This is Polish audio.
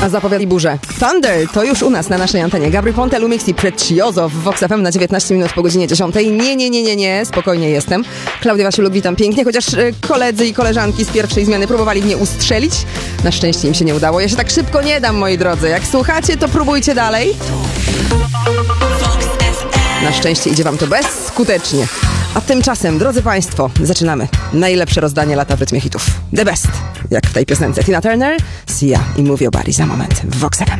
A zapowiadali burzę. Thunder to już u nas na naszej antenie. Gabry Ponte, Lumix i Precioso w Vox FM na 19 minut po godzinie 10. Nie, spokojnie jestem. Klaudia Wasiuluk, witam pięknie, chociaż koledzy i koleżanki z pierwszej zmiany próbowali mnie ustrzelić. Na szczęście im się nie udało. Ja się tak szybko nie dam, moi drodzy. Jak słuchacie, to próbujcie dalej. Na szczęście idzie wam to bezskutecznie. A tymczasem, drodzy Państwo, zaczynamy. Najlepsze rozdanie lata w rytmie hitów. The best, jak w tej piosence. Tina Turner, Sia i Move Your Body za moment w Vox FM.